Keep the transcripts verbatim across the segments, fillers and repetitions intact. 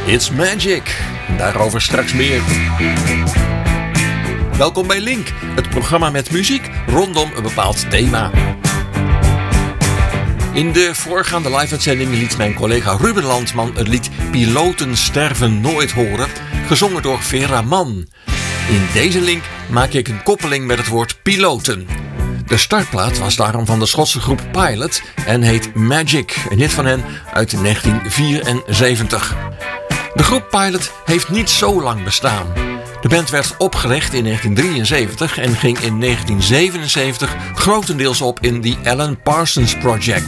It's Magic. Daarover straks meer. Welkom bij Link, het programma met muziek rondom een bepaald thema. In de voorgaande live-uitzending liet mijn collega Ruben Landman het lied Piloten sterven nooit horen, gezongen door Vera Mann. In deze link maak ik een koppeling met het woord piloten. De startplaat was daarom van de Schotse groep Pilot en heet Magic, een hit van hen uit negentien vierenzeventig. De groep Pilot heeft niet zo lang bestaan. De band werd opgericht in negentien drieënzeventig en ging in negentien zevenenzeventig grotendeels op in The Alan Parsons Project.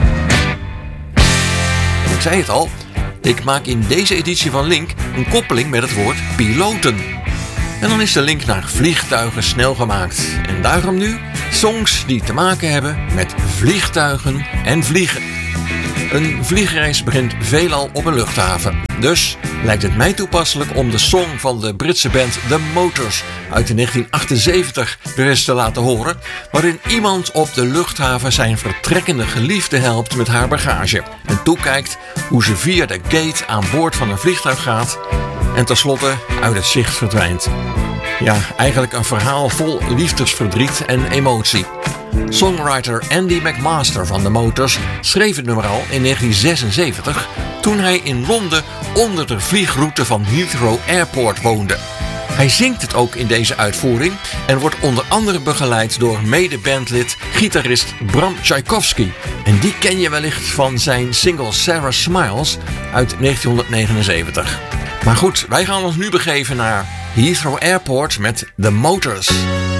En ik zei het al, ik maak in deze editie van Link een koppeling met het woord piloten. En dan is de link naar vliegtuigen snel gemaakt. En daarom nu songs die te maken hebben met vliegtuigen en vliegen. Een vliegreis begint veelal op een luchthaven. Dus lijkt het mij toepasselijk om de song van de Britse band The Motors uit negentien achtenzeventig weer eens te laten horen, waarin iemand op de luchthaven zijn vertrekkende geliefde helpt met haar bagage en toekijkt hoe ze via de gate aan boord van een vliegtuig gaat en tenslotte uit het zicht verdwijnt. Ja, eigenlijk een verhaal vol liefdesverdriet en emotie. Songwriter Andy McMaster van The Motors schreef het nummer al in negentien zesenzeventig toen hij in Londen onder de vliegroute van Heathrow Airport woonde. Hij zingt het ook in deze uitvoering en wordt onder andere begeleid door mede-bandlid, gitarist Bram Tchaikovsky. En die ken je wellicht van zijn single Sarah Smiles uit negentienhonderdnegenenzeventig. Maar goed, wij gaan ons nu begeven naar Heathrow Airport met The Motors.